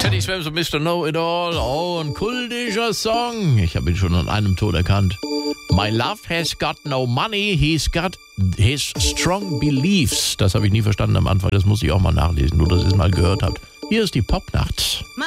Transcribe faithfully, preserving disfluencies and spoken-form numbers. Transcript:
Teddy Swims und Mister Know-It-All. Oh, ein kultischer Song. Ich habe ihn schon an einem Ton erkannt. My love has got no money, he's got his strong beliefs. Das habe ich nie verstanden am Anfang, das muss ich auch mal nachlesen, nur dass ihr es mal gehört habt. Hier ist die Popnacht.